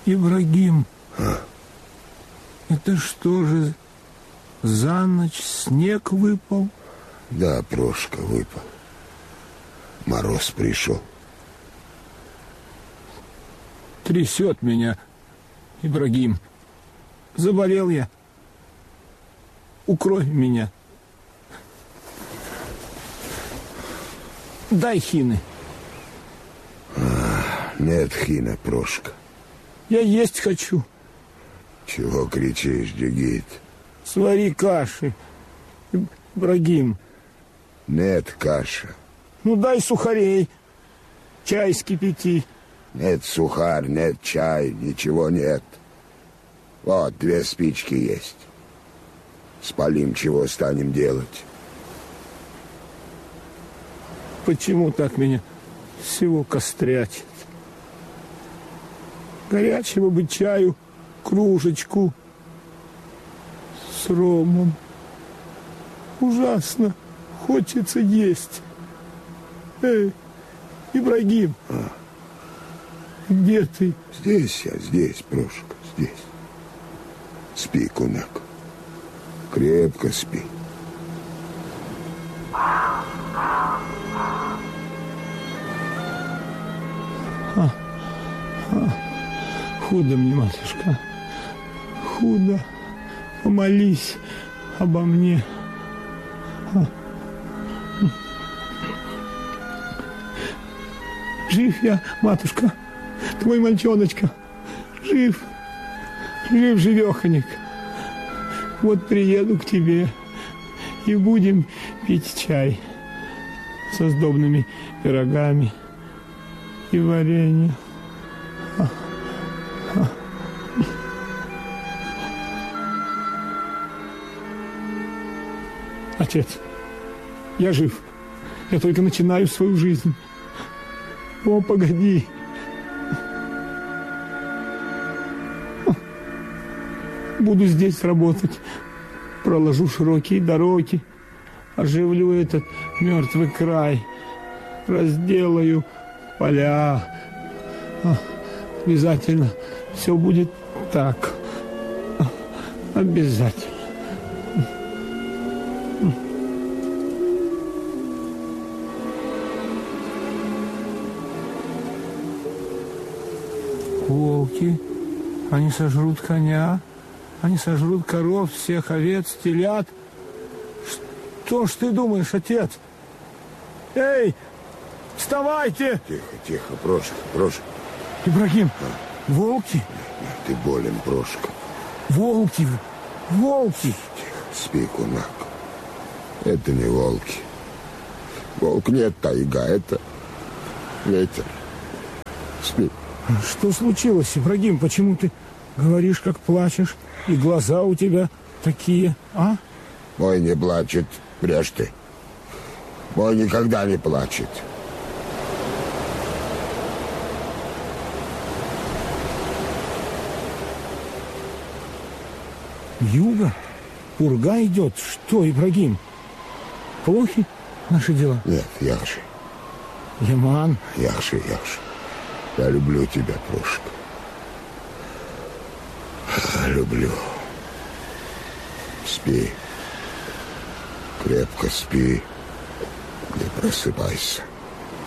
Ибрагим, это что же, за ночь снег выпал? Да, Прошка, выпал. Мороз пришел. Трясет меня, Ибрагим. Заболел я. Укрой меня. Дай хины. Нет хина, Прошка. Я есть хочу. Чего кричишь, Джигит? Свари каши, Ибрагим. Нет каша. Ну дай сухарей, чай скипяти. Нет сухарь, нет чай, ничего нет. Вот 2 спички есть. Спалим, чего станем делать. Почему так меня всего кострячит? Горячего бы чаю, кружечку с ромом. Ужасно хочется есть. Эй, Ибрагим, где ты? Здесь я, здесь, Прошка, здесь. Спи, кунак. Крепко спи. Худо мне, матушка, худо. Помолись обо мне. Жив я, матушка, твой мальчоночка. Жив, жив-живеханик. Вот приеду к тебе и будем пить чай со сдобными пирогами и вареньем. Отец, я жив. Я только начинаю свою жизнь. О, погоди. Буду здесь работать. Проложу широкие дороги. Оживлю этот мертвый край. Разделаю поля. Обязательно все будет так. Обязательно. Волки, они сожрут коня, они сожрут коров, всех овец, телят. Что ж ты думаешь, отец? Эй, вставайте! Тихо, тихо, Прошка, Прошка. Ибрагим, волки? Нет, ты болен, Прошка. Волки, волки! Тихо, спи, кунак. Это не волки. Волк нет, тайга, это ветер. Спи. Что случилось, Ибрагим? Почему ты говоришь, как плачешь? И глаза у тебя такие, а? Мой не плачет, брешь ты. Мой никогда не плачет. Юга? Пурга идет? Что, Ибрагим? Плохи наши дела? Нет, яхши. Яман? Яхши, яхши. Я люблю тебя, Прошка. Люблю. Спи. Крепко спи. Не просыпайся.